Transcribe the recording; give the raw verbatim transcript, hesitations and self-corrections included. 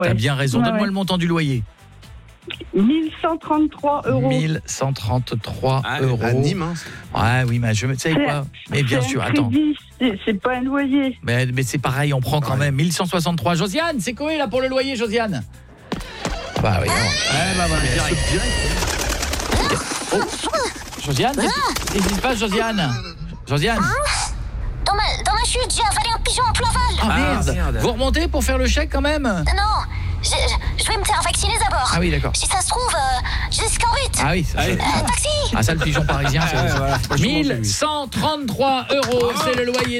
ouais. T'as bien raison. Ouais, Donne-moi ouais. le montant du loyer. mille cent trente-trois euros. mille cent trente-trois Ah, euros. à Nîmes, hein. Ouais, oui, mais je me sais C'est- quoi. Mais bien c'est sûr, un attends. crédit, c'est, c'est pas un loyer. Mais, mais c'est pareil, on prend quand même mille cent soixante-trois. Josiane, c'est quoi là pour le loyer, Josiane? Bah oui. Non. Ouais, bah voilà, direct, direct. Oh. Josiane, qu'est-ce qu'est-ce qui se passe, Josiane? Josiane? Dans ma, dans ma chute, j'ai avalé un pigeon en plein vol. Ah merde. Ah, merde. Vous remontez pour faire le chèque quand même? Non, je, je- je vais me faire vacciner d'abord. Ah oui, d'accord. Si ça se trouve, euh, j'ai scorbut. Ah oui, ça, Allez. ça- Euh, taxi. ah ça le pigeon parisien, c'est Ouais, voilà, franchement, j'ai vu. mille cent trente-trois euros, c'est le loyer.